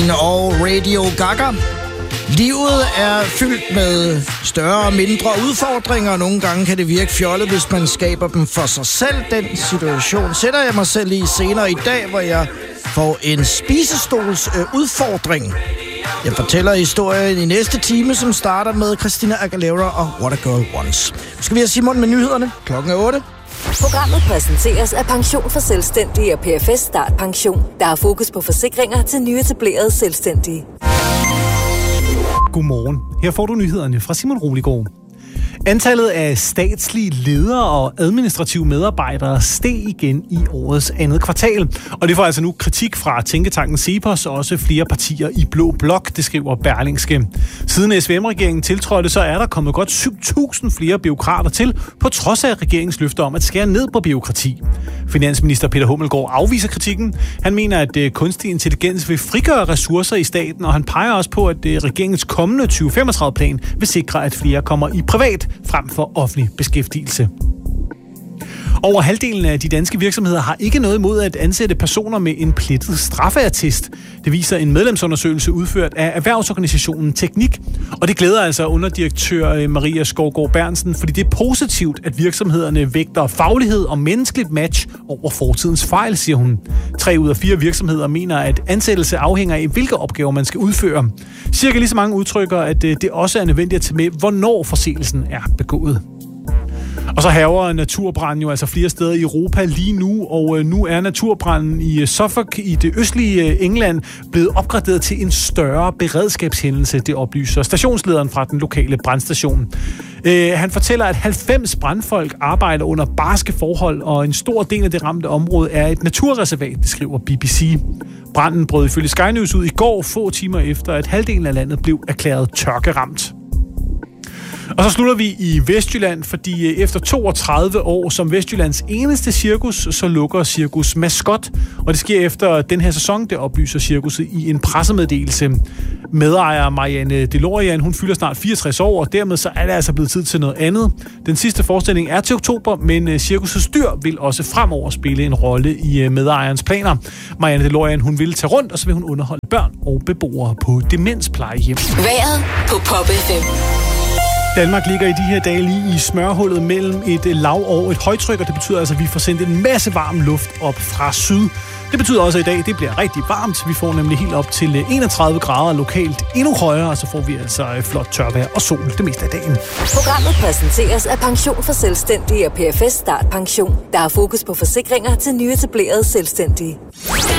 Queen og Radio Gaga. Livet er fyldt med større og mindre udfordringer, og nogle gange kan det virke fjollet, hvis man skaber dem for sig selv. Den situation sætter jeg mig selv i senere i dag, hvor jeg får en spisestols udfordring. Jeg fortæller historien i næste time, som starter med Christina Aguilera og What a Girl Wants. Nu skal vi have Simon med nyhederne. Klokken er 8. Programmet præsenteres af Pension for Selvstændige og PFS Start Pension, der har fokus på forsikringer til nyetablerede selvstændige. Godmorgen. Her får du nyhederne fra Simon Roligård. Antallet af statslige ledere og administrative medarbejdere steg igen i årets andet kvartal. Og det får altså nu kritik fra tænketanken Cepos og også flere partier i Blå Blok, det skriver Berlingske. Siden SVM-regeringen tiltrådte, så er der kommet godt 7.000 flere bureaukrater til, på trods af regeringens løfter om at skære ned på bureaukrati. Finansminister Peter Hummelgaard afviser kritikken. Han mener, at kunstig intelligens vil frigøre ressourcer i staten, og han peger også på, at regeringens kommende 2035-plan vil sikre, at flere kommer i privat frem for offentlig beskæftigelse. Over halvdelen af de danske virksomheder har ikke noget imod at ansætte personer med en plettet straffeattest. Det viser en medlemsundersøgelse udført af erhvervsorganisationen Teknik. Og det glæder altså underdirektør Maria Skovgaard Bernsen, fordi det er positivt, at virksomhederne vægter faglighed og menneskeligt match over fortidens fejl, siger hun. 3 ud af 4 virksomheder mener, at ansættelse afhænger af, hvilke opgaver man skal udføre. Cirka lige så mange udtrykker, at det også er nødvendigt at tage med, hvornår forseelsen er begået. Og så hærger naturbranden jo altså flere steder i Europa lige nu, og nu er naturbranden i Suffolk i det østlige England blevet opgraderet til en større beredskabshændelse, det oplyser stationslederen fra den lokale brandstation. Han fortæller, at 90 brandfolk arbejder under barske forhold, og en stor del af det ramte område er et naturreservat, det skriver BBC. Branden brød ifølge Sky News ud i går, få timer efter, at halvdelen af landet blev erklæret tørkeramt. Og så slutter vi i Vestjylland, fordi efter 32 år som Vestjyllands eneste cirkus, så lukker Cirkus Maskot. Og det sker efter den her sæson, det oplyser cirkuset i en pressemeddelelse. Medejer Marianne Delorian, hun fylder snart 64 år, og dermed så er det altså blevet tid til noget andet. Den sidste forestilling er til oktober, men cirkusets dyr vil også fremover spille en rolle i medejerens planer. Marianne Delorian, hun vil tage rundt, og så vil hun underholde børn og beboere på demensplejehjem. Vejret på Pop FM. Danmark ligger i de her dage lige i smørhullet mellem et lav og et højtryk, og det betyder altså, at vi får sendt en masse varm luft op fra syd. Det betyder også, at i dag det bliver rigtig varmt. Vi får nemlig helt op til 31 grader lokalt, endnu højere, og så får vi altså flot tørvejr og sol det meste af dagen. Programmet præsenteres af Pension for Selvstændige og PFS Start Pension, der har fokus på forsikringer til nyetablerede selvstændige.